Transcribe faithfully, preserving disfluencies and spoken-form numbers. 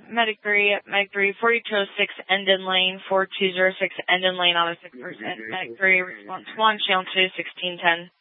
Medic three, Medic three, forty-two oh six, end in lane, four two oh six, end in lane, auto six percent. Medic three, response one, channel two, sixteen ten.